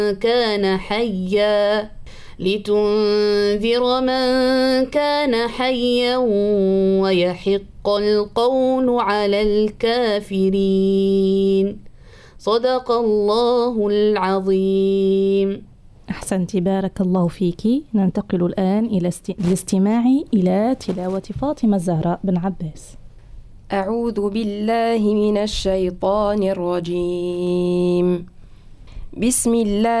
كان حيا لتنذر من كان حيا ويحق القول على الكافرين. صدق الله العظيم. أحسنت، بارك الله فيك. ننتقل الآن إلى الاستماع إلى تلاوة فاطمة الزهراء بن عباس. أعوذ بالله من الشيطان الرجيم. بسم الله